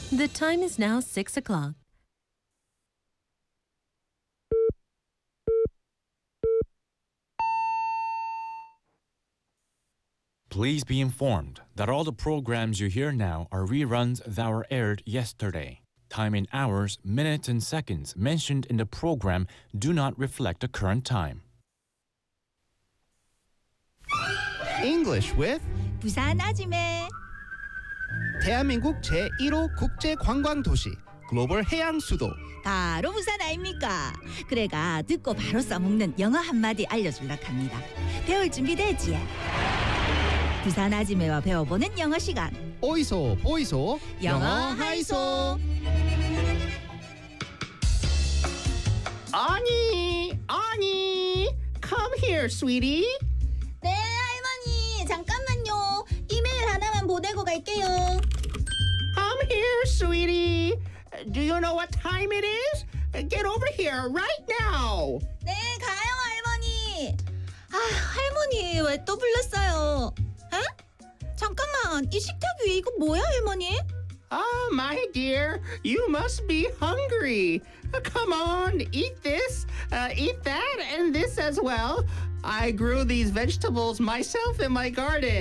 The time is now 6 o'clock. Please be informed that all the programs you hear now are reruns that were aired yesterday. Time in hours, minutes, and seconds mentioned in the program do not reflect the current time. English with 부산 아지매. 대한민국 제1호 국제관광도시 글로벌 해양 수도 바로 부산 아닙니까? 그래가 듣고 바로 써먹는 영어 한마디 알려줄라 합니다. 배울 준비 되지? 부산 아지매와 배워보는 영어 시간. 어이소 보이소 영어 하이소. Ani, come here, sweetie. 네 할머니 잠깐만요. 이메일 하나만 보내고 갈게요. Come here, sweetie. Do you know what time it is? Get over here right now. 네 가요 할머니. 아 할머니 왜 또 불렀어요? 에? 잠깐만 이 식탁 위에 이거 뭐야 할머니? Oh, my dear, you must be hungry. Come on, eat this, eat that, and this as well. I grew these vegetables myself in my garden.